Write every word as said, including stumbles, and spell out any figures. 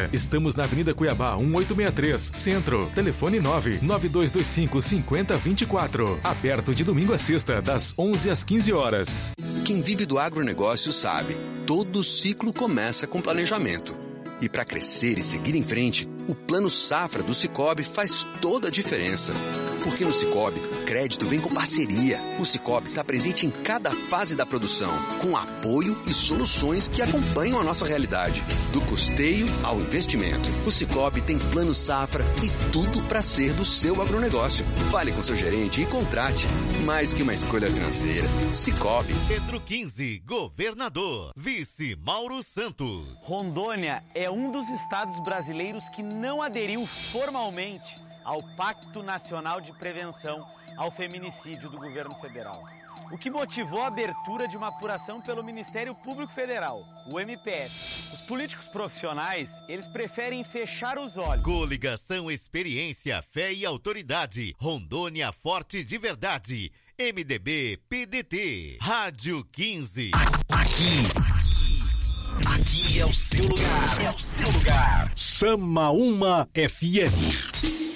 Rondônia. Estamos na Avenida Cuiabá, um oito seis três, Centro. Telefone nove nove dois dois cinco, cinco zero dois quatro. Aberto de domingo a sexta, das onze às quinze horas. Quem vive do agronegócio sabe, todo ciclo começa com planejamento. E para crescer e seguir em frente, o Plano Safra do Sicoob faz toda a diferença. Porque no Sicoob, crédito vem com parceria. O Sicoob está presente em cada fase da produção, com apoio e soluções que acompanham a nossa realidade. Do custeio ao investimento. O Sicoob tem Plano Safra e tudo para ser do seu agronegócio. Fale com seu gerente e contrate. Mais que uma escolha financeira. Sicoob. Pedro quinze, governador. Vice Mauro Santos. Rondônia é um dos estados brasileiros que não aderiu formalmente ao Pacto Nacional de Prevenção ao Feminicídio do governo federal. O que motivou a abertura de uma apuração pelo Ministério Público Federal, o M P F. Os políticos profissionais, eles preferem fechar os olhos. Coligação Experiência, Fé e Autoridade. Rondônia Forte de Verdade. M D B, P D T. Rádio quinze. Aqui, aqui, aqui é o seu lugar. É o seu lugar. Samaúma F M.